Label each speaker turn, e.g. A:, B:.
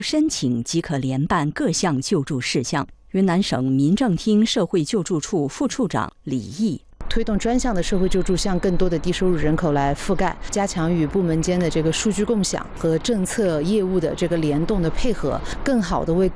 A: 申请即可联办各项救助事项。云南省民政厅社会救助处副处长李毅。
B: 推动专项的社会救助向更多的低收入人口来覆盖，加强与部门间的这个数据共享和政策业务的这个联动的配合，更好的为